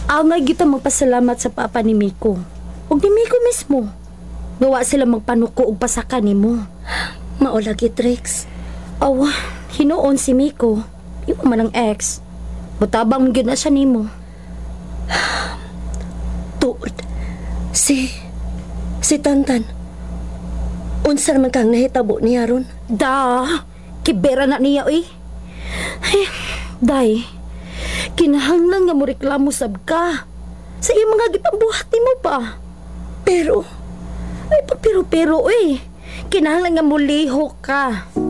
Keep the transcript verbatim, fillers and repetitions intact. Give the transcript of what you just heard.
Angay kita magpasalamat sa papa ni Miko. Ug ni Miko mismo. Gawa sila magpanuko og pasaka nimo. Maulagi, Trix. Awa, hinuon si Miko. Imo man ang ex. Butabang gyud na siya nimo. Tuod. Si... Si Tantan. Unsa naman kang nahitabo niya ron? Da, kibera na niya eh. Ay, day, kinahanglan nga mo reklamo sab ka. Sa iyong mga gipambuhat nimo pa. Pero... Ay, pagpiro-pero eh. Kinahanglan nga mo liho ka.